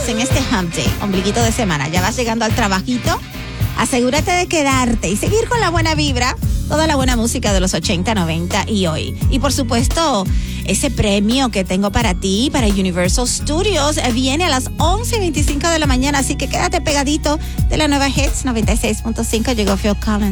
estás en este hump day, ombliguito de semana, ya vas llegando al trabajito, asegúrate de quedarte y seguir con la buena vibra, toda la buena música de los 80, 90 y hoy. Y por supuesto, ese premio que tengo para ti, para Universal Studios, viene a las 11:25 de la mañana, así que quédate pegadito de la nueva Hits 96.5. Llegó Phil Collins.